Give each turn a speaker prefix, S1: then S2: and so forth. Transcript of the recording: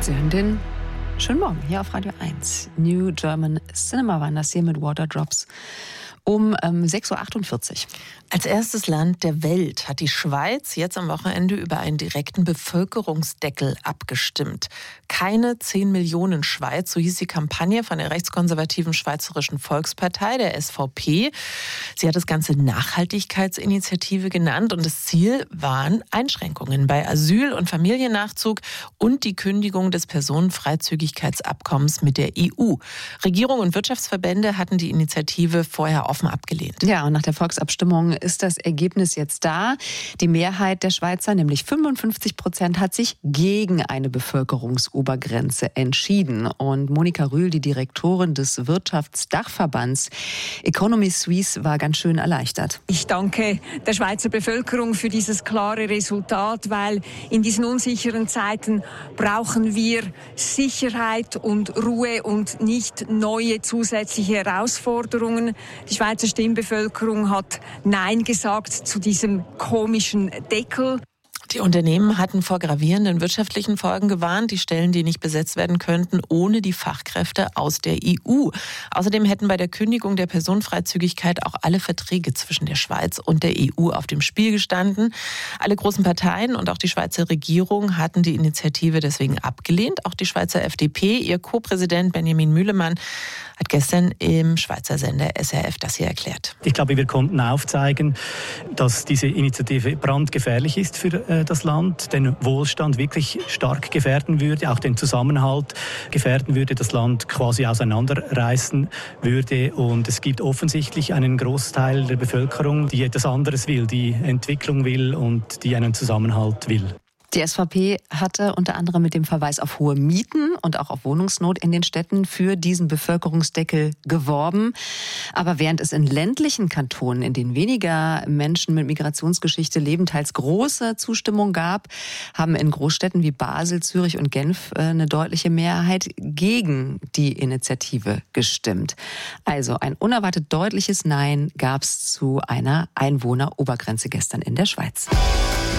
S1: Sie hören den schönen Morgen hier auf Radio 1. New German Cinema waren das hier mit Waterdrops um 6.48 Uhr.
S2: Als erstes Land der Welt hat die Schweiz jetzt am Wochenende über einen direkten Bevölkerungsdeckel abgestimmt. Keine 10 Millionen Schweiz, so hieß die Kampagne von der rechtskonservativen Schweizerischen Volkspartei, der SVP. Sie hat das Ganze Nachhaltigkeitsinitiative genannt und das Ziel waren Einschränkungen bei Asyl- und Familiennachzug und die Kündigung des Personenfreizügigkeitsabkommens mit der EU. Regierung und Wirtschaftsverbände hatten die Initiative vorher offen abgelehnt.
S1: Ja, und nach der Volksabstimmung ist das Ergebnis jetzt da. Die Mehrheit der Schweizer, nämlich 55%, hat sich gegen eine Bevölkerungsobergrenze entschieden. Und Monika Rühl, die Direktorin des Wirtschaftsdachverbands Economy Suisse, war ganz schön erleichtert.
S3: Ich danke der Schweizer Bevölkerung für dieses klare Resultat, weil in diesen unsicheren Zeiten brauchen wir Sicherheit und Ruhe und nicht neue zusätzliche Herausforderungen. Die Schweizer Stimmbevölkerung hat Nein gesagt zu diesem komischen Deckel.
S2: Die Unternehmen hatten vor gravierenden wirtschaftlichen Folgen gewarnt, die Stellen, die nicht besetzt werden könnten, ohne die Fachkräfte aus der EU. Außerdem hätten bei der Kündigung der Personenfreizügigkeit auch alle Verträge zwischen der Schweiz und der EU auf dem Spiel gestanden. Alle großen Parteien und auch die Schweizer Regierung hatten die Initiative deswegen abgelehnt. Auch die Schweizer FDP, ihr Co-Präsident Benjamin Mühlemann, hat gestern im Schweizer Sender SRF das hier erklärt.
S4: Ich glaube, wir konnten aufzeigen, dass diese Initiative brandgefährlich ist für das Land, den Wohlstand wirklich stark gefährden würde, auch den Zusammenhalt gefährden würde, das Land quasi auseinanderreißen würde. Und es gibt offensichtlich einen Großteil der Bevölkerung, die etwas anderes will, die Entwicklung will und die einen Zusammenhalt will.
S1: Die SVP hatte unter anderem mit dem Verweis auf hohe Mieten und auch auf Wohnungsnot in den Städten für diesen Bevölkerungsdeckel geworben. Aber während es in ländlichen Kantonen, in denen weniger Menschen mit Migrationsgeschichte leben, teils große Zustimmung gab, haben in Großstädten wie Basel, Zürich und Genf eine deutliche Mehrheit gegen die Initiative gestimmt. Also ein unerwartet deutliches Nein gab es zu einer Einwohnerobergrenze gestern in der Schweiz.